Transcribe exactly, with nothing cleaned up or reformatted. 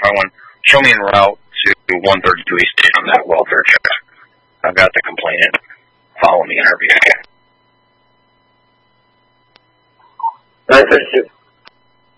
I want show me en route to one thirty-two East State on that welfare check. I've got the complainant. Follow me in her vehicle. nine thirty-two.